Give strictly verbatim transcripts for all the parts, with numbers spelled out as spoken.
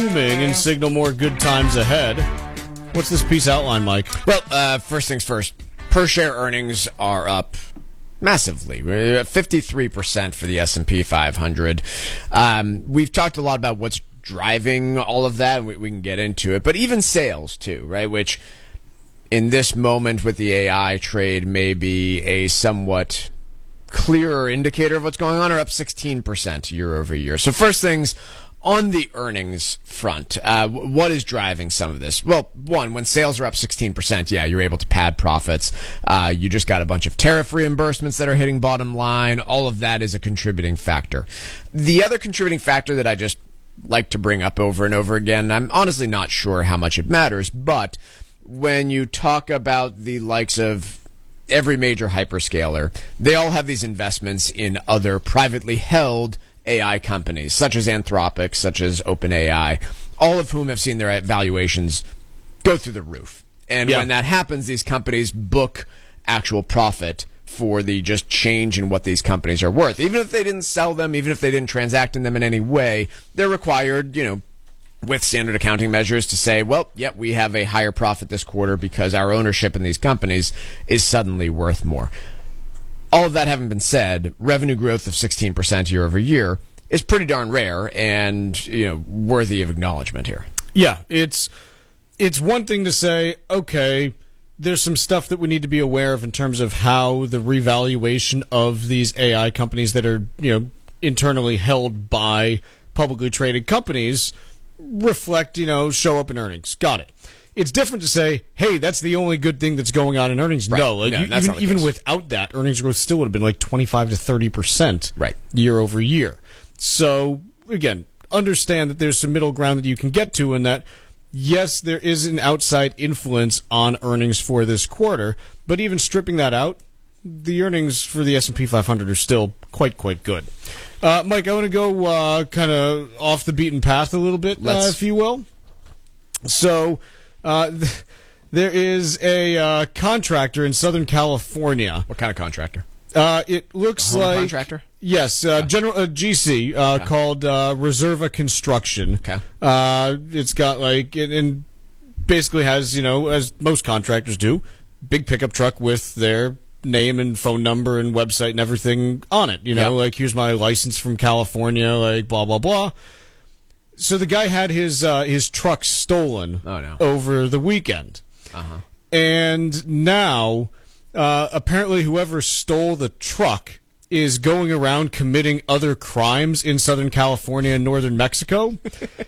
booming and signal more good times ahead. What's this piece outline, Mike? Well, uh, first things first. Per share earnings are up massively. We're at fifty-three percent for the S and P five hundred. Um, we've talked a lot about what's driving all of that. We, we can get into it. But even sales, too, right? Which, in this moment with the A I trade, may be a somewhat clearer indicator of what's going on, are up sixteen percent year over year. So first things, on the earnings front, uh, what is driving some of this? Well, one, when sales are up sixteen percent, yeah, you're able to pad profits. Uh, you just got a bunch of tariff reimbursements that are hitting bottom line. All of that is a contributing factor. The other contributing factor that I just like to bring up over and over again, I'm honestly not sure how much it matters, but when you talk about the likes of every major hyperscaler, they all have these investments in other privately held A I companies, such as Anthropic, such as OpenAI, all of whom have seen their valuations go through the roof. And yeah. when that happens, these companies book actual profit for the just change in what these companies are worth. Even if they didn't sell them, even if they didn't transact in them in any way, they're required, you know, with standard accounting measures to say, well, yep, we have a higher profit this quarter because our ownership in these companies is suddenly worth more. All of that having been said, revenue growth of sixteen percent year over year is pretty darn rare and, you know, worthy of acknowledgement here. Yeah, it's it's one thing to say, okay, there's some stuff that we need to be aware of in terms of how the revaluation of these A I companies that are, you know, internally held by publicly traded companies reflect, you know, show up in earnings. Got it. It's different to say, hey, that's the only good thing that's going on in earnings. Right. No, like no you, that's even, not even without that, earnings growth still would have been like twenty-five to thirty percent right. year over year. So, again, understand that there's some middle ground that you can get to, and that, yes, there is an outside influence on earnings for this quarter, but even stripping that out, the earnings for the S and P five hundred are still quite, quite good. Uh, Mike, I want to go uh, kind of off the beaten path a little bit, uh, if you will. So, uh, th- there is a uh, contractor in Southern California. What kind of contractor? Uh, it looks a home like contractor. Yes, uh, okay. General uh, G C uh, okay. called uh, Reserva Construction. Okay. Uh, it's got like it, and basically has, you know, as most contractors do, big pickup truck with their name and phone number and website and everything on it. You know, yep. like, here's my license from California, like blah blah blah. So the guy had his uh, his truck stolen oh, no. over the weekend, uh-huh. and now uh, apparently whoever stole the truck is going around committing other crimes in Southern California and northern Mexico,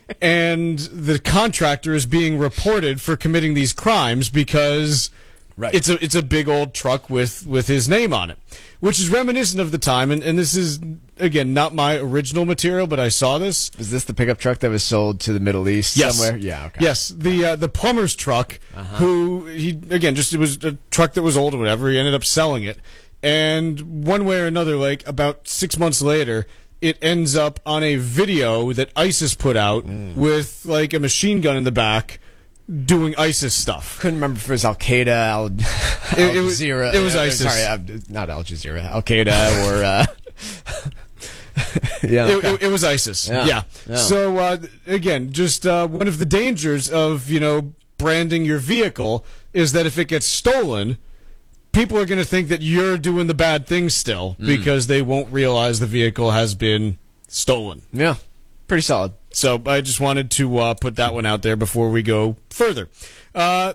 and the contractor is being reported for committing these crimes because right. it's a it's a big old truck with, with his name on it, which is reminiscent of the time, and, and this is, again, not my original material, but I saw this. Is this the pickup truck that was sold to the Middle East yes. somewhere? Yeah, okay. Yes, the uh, the plumber's truck, uh-huh. who, he again, just it was a truck that was old or whatever, he ended up selling it. And one way or another, like about six months later, it ends up on a video that ISIS put out mm. with like a machine gun in the back doing ISIS stuff. Couldn't remember if it was Al Qaeda, Al, Al it, it was, Jazeera. It was uh, ISIS. Sorry, uh, not Al Jazeera. Al Qaeda or. Uh, yeah, it, okay. it, it was ISIS. Yeah. yeah. yeah. So uh, again, just uh, one of the dangers of, you know, branding your vehicle is that if it gets stolen, people are going to think that you're doing the bad thing still mm. because they won't realize the vehicle has been stolen. Yeah, pretty solid. So I just wanted to uh, put that one out there before we go further. Uh,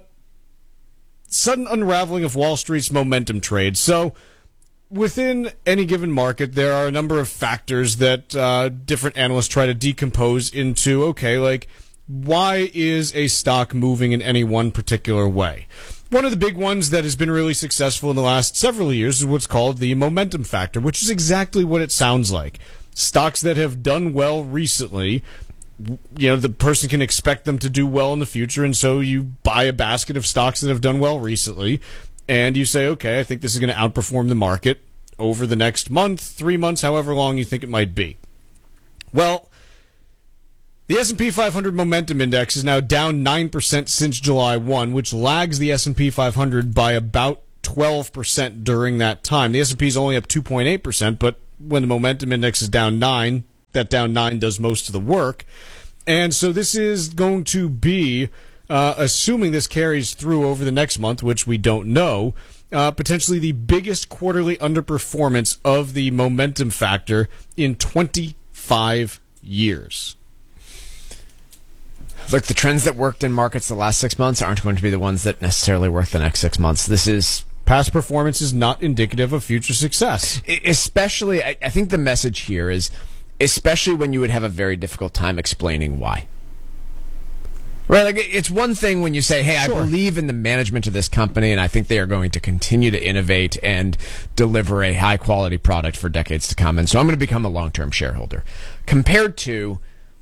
sudden unraveling of Wall Street's momentum trade. So within any given market, there are a number of factors that uh, different analysts try to decompose into, okay, like, why is a stock moving in any one particular way? One of the big ones that has been really successful in the last several years is what's called the momentum factor, which is exactly what it sounds like. Stocks that have done well recently, you know, the person can expect them to do well in the future, and so you buy a basket of stocks that have done well recently, and you say, okay, I think this is going to outperform the market over the next month, three months, however long you think it might be. Well, the S and P five hundred Momentum Index is now down nine percent since July first, which lags the S and P five hundred by about twelve percent during that time. The S and P is only up two point eight percent, but when the Momentum Index is down nine, that down nine does most of the work. And so this is going to be, uh, assuming this carries through over the next month, which we don't know, uh, potentially the biggest quarterly underperformance of the momentum factor in twenty-five years. Look, the trends that worked in markets the last six months aren't going to be the ones that necessarily work the next six months. This is... Past performance is not indicative of future success. Especially, I, I think the message here is, especially when you would have a very difficult time explaining why. Right? Like, it's one thing when you say, hey, Sure. I believe in the management of this company, and I think they are going to continue to innovate and deliver a high-quality product for decades to come, and so I'm going to become a long-term shareholder. Compared to,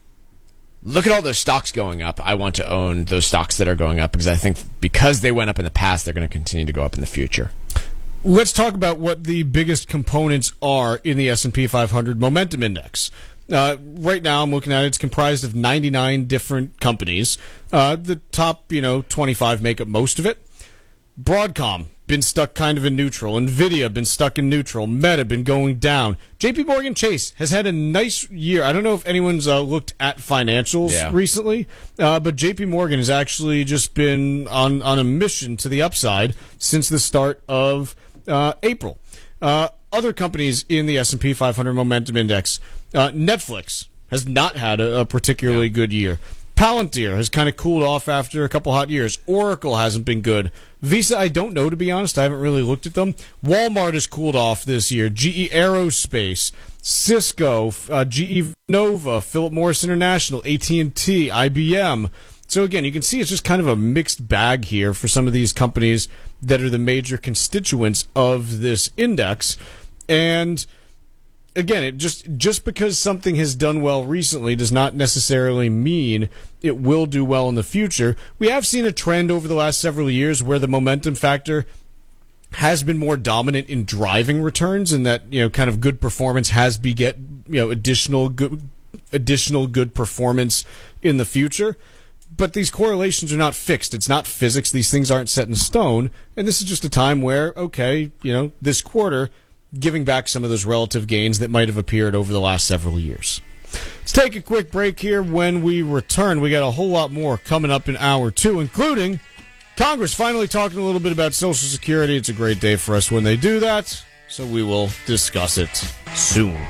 look at all those stocks going up. I want to own those stocks that are going up because I think because they went up in the past, they're going to continue to go up in the future. Let's talk about what the biggest components are in the S and P five hundred Momentum Index. Uh, right now, I'm looking at it. It's comprised of ninety-nine different companies. Uh, the top, you know, twenty-five make up most of it. Broadcom, been stuck kind of in neutral. Nvidia, been stuck in neutral. Meta, been going down. J P Morgan Chase has had a nice year. I don't know if anyone's uh, looked at financials Yeah. recently, uh, but J P Morgan has actually just been on, on a mission to the upside since the start of uh, April. Uh, other companies in the S and P five hundred Momentum Index, uh, Netflix has not had a, a particularly Yeah. good year. Palantir has kind of cooled off after a couple hot years. Oracle hasn't been good. Visa, I don't know, to be honest. I haven't really looked at them. Walmart has cooled off this year. G E Aerospace, Cisco, uh, G E Nova, Philip Morris International, A T and T, I B M. So again, you can see it's just kind of a mixed bag here for some of these companies that are the major constituents of this index. And again, it just just because something has done well recently does not necessarily mean it will do well in the future. We have seen a trend over the last several years where the momentum factor has been more dominant in driving returns, and that, you know, kind of good performance has beget, you know, additional good additional good performance in the future. But these correlations are not fixed. It's not physics. These things aren't set in stone. And this is just a time where, okay, you know, this quarter, giving back some of those relative gains that might have appeared over the last several years. Let's take a quick break here. When we return, we got a whole lot more coming up in hour two, including Congress finally talking a little bit about Social Security. It's a great day for us when they do that, so we will discuss it soon.